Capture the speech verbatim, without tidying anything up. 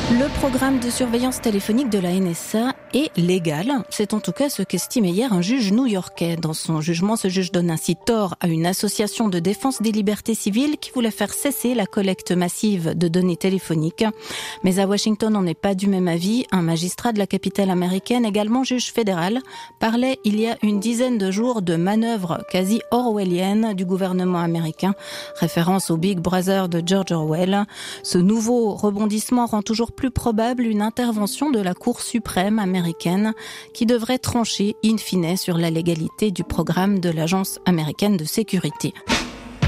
Le programme de surveillance téléphonique de la N S A est légal. C'est en tout cas ce qu'estimait hier un juge new-yorkais. Dans son jugement, ce juge donne ainsi tort à une association de défense des libertés civiles qui voulait faire cesser la collecte massive de données téléphoniques. Mais à Washington, on n'est pas du même avis. Un magistrat de la capitale américaine, également juge fédéral, parlait il y a une dizaine de jours de manœuvres quasi orwelliennes du gouvernement américain. Référence au Big Brother de George Orwell. Ce nouveau rebondissement rend toujours plus probable une intervention de la Cour suprême américaine qui devrait trancher in fine sur la légalité du programme de l'Agence américaine de sécurité.